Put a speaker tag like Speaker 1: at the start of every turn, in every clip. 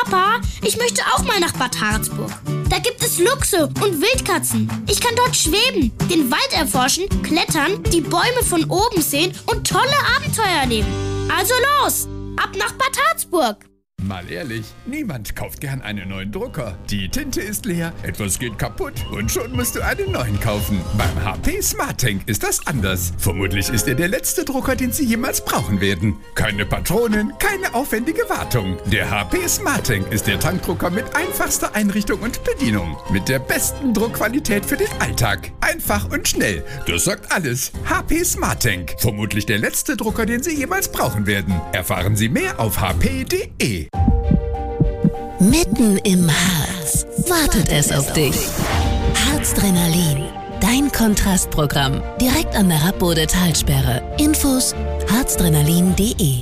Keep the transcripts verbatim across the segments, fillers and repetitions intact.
Speaker 1: Papa, ich möchte auch mal nach Bad Harzburg. Da gibt es Luchse und Wildkatzen. Ich kann dort schweben, den Wald erforschen, klettern, die Bäume von oben sehen und tolle Abenteuer erleben. Also los, ab nach Bad Harzburg.
Speaker 2: Mal ehrlich, niemand kauft gern einen neuen Drucker. Die Tinte ist leer, etwas geht kaputt und schon musst du einen neuen kaufen. Beim H P SmartTank ist das anders. Vermutlich ist er der letzte Drucker, den Sie jemals brauchen werden. Keine Patronen, keine aufwendige Wartung. Der H P SmartTank ist der Tankdrucker mit einfachster Einrichtung und Bedienung. Mit der besten Druckqualität für den Alltag. Einfach und schnell. Das sagt alles. H P SmartTank. Vermutlich der letzte Drucker, den Sie jemals brauchen werden. Erfahren Sie mehr auf h p punkt d e.
Speaker 3: Mitten im Harz wartet es auf dich. Harzdrenalin, dein Kontrastprogramm. Direkt an der Rappbode-Talsperre. Infos harzdrenalin punkt de.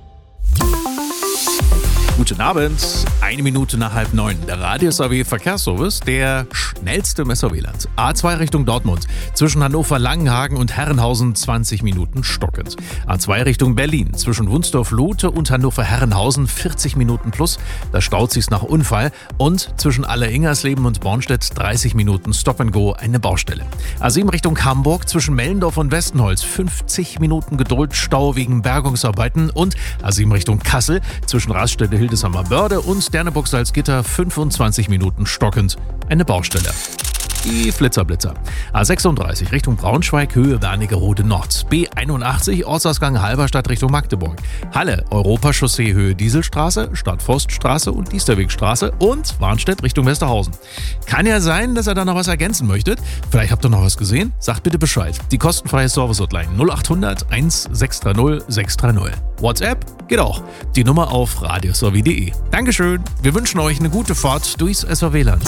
Speaker 4: Guten Abend, eine Minute nach halb neun. Der Radio-S R W Verkehrsservice, der schnellste im S R W-Land. A zwei Richtung Dortmund, zwischen Hannover-Langenhagen und Herrenhausen zwanzig Minuten stockend. A zwei Richtung Berlin, zwischen Wunsdorf-Lote und Hannover-Herrenhausen vierzig Minuten plus. Da staut sich's nach Unfall. Und zwischen Alle-Ingersleben und Bornstedt dreißig Minuten Stop-and-Go, eine Baustelle. A sieben Richtung Hamburg, zwischen Mellendorf und Westenholz fünfzig Minuten Geduld, Stau wegen Bergungsarbeiten. Und A sieben Richtung Kassel, zwischen Raststätte Hildesheimer Börde und Sterneburg Salzgitter fünfundzwanzig Minuten stockend, eine Baustelle. Die Flitzerblitzer. A sechsunddreißig Richtung Braunschweig, Höhe Wernigerode Nord. B einundachtzig Ortsausgang Halberstadt Richtung Magdeburg. Halle, Europachaussee Höhe Dieselstraße, Stadtforststraße und Diesterwegstraße und Warnstedt Richtung Westerhausen. Kann ja sein, dass ihr da noch was ergänzen möchtet. Vielleicht habt ihr noch was gesehen? Sagt bitte Bescheid. Die kostenfreie Service-Hotline null achthundert eins sechs drei null sechs drei null. WhatsApp geht auch. Die Nummer auf radios r w punkt de. Dankeschön. Wir wünschen euch eine gute Fahrt durchs S R W-Land.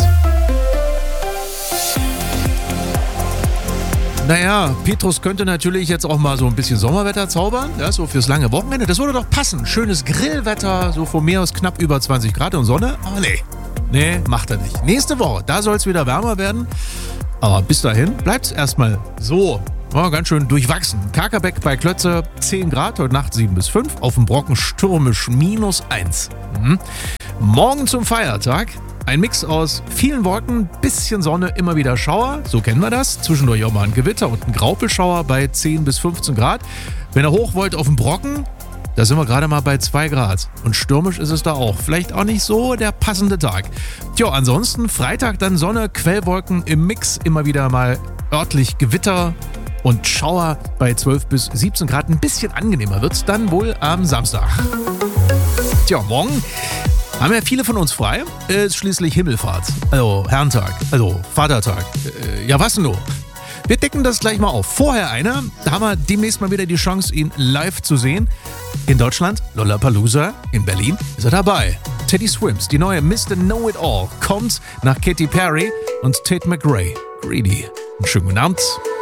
Speaker 4: Naja, Petrus könnte natürlich jetzt auch mal so ein bisschen Sommerwetter zaubern, ja, so fürs lange Wochenende. Das würde doch passen. Schönes Grillwetter, so von mir aus knapp über zwanzig Grad und Sonne. Aber nee, nee, macht er nicht. Nächste Woche, da soll es wieder wärmer werden. Aber bis dahin bleibt's erstmal so. Ja, ganz schön durchwachsen. Kakerbeck bei Klötze zehn Grad, heute Nacht sieben bis fünf. Auf dem Brocken stürmisch minus eins. Mhm. Morgen zum Feiertag. Ein Mix aus vielen Wolken, bisschen Sonne, immer wieder Schauer. So kennen wir das. Zwischendurch auch mal ein Gewitter und ein Graupelschauer bei zehn bis fünfzehn Grad. Wenn ihr hoch wollt auf dem Brocken, da sind wir gerade mal bei zwei Grad. Und stürmisch ist es da auch. Vielleicht auch nicht so der passende Tag. Tja, ansonsten Freitag dann Sonne, Quellwolken im Mix. Immer wieder mal örtlich Gewitter und Schauer bei zwölf bis siebzehn Grad. Ein bisschen angenehmer wird es dann wohl am Samstag. Tja, morgen haben ja viele von uns frei. Ist schließlich Himmelfahrt. Also Herrentag. Also Vatertag. Äh, ja, was denn nur? Wir decken das gleich mal auf. Vorher einer. Da haben wir demnächst mal wieder die Chance, ihn live zu sehen. In Deutschland, Lollapalooza. In Berlin ist er dabei. Teddy Swims, die neue Mister Know-It-All, kommt nach Katy Perry und Tate McRae. Greedy. Einen schönen guten Abend.